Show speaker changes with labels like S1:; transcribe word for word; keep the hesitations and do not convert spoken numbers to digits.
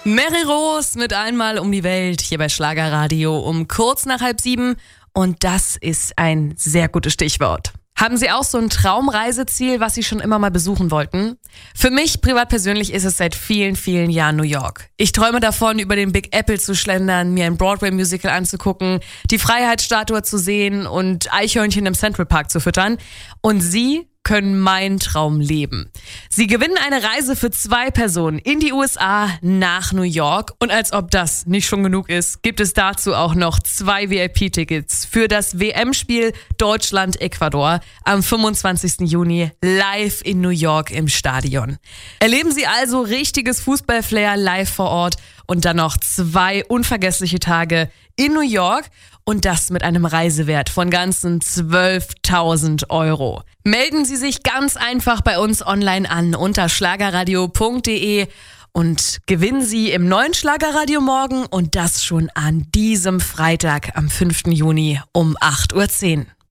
S1: Mary Rose mit Einmal um die Welt hier bei Schlagerradio um kurz nach halb sieben. Und das ist ein sehr gutes Stichwort. Haben Sie auch so ein Traumreiseziel, was Sie schon immer mal besuchen wollten? Für mich privat persönlich ist es seit vielen, vielen Jahren New York. Ich träume davon, über den Big Apple zu schlendern, mir ein Broadway-Musical anzugucken, die Freiheitsstatue zu sehen und Eichhörnchen im Central Park zu füttern. Und Sie können meinen Traum leben. Sie gewinnen eine Reise für zwei Personen in die U S A nach New York. Und als ob das nicht schon genug ist, gibt es dazu auch noch zwei V I P-Tickets für das W M-Spiel Deutschland-Ecuador am fünfundzwanzigsten Juni live in New York im Stadion. Erleben Sie also richtiges Fußballflair live vor Ort und dann noch zwei unvergessliche Tage in New York. Und das mit einem Reisewert von ganzen zwölftausend Euro. Melden Sie sich ganz einfach bei uns online an unter schlagerradio punkt de und gewinnen Sie im neuen Schlagerradio morgen und das schon an diesem Freitag am fünften Juni um acht Uhr zehn.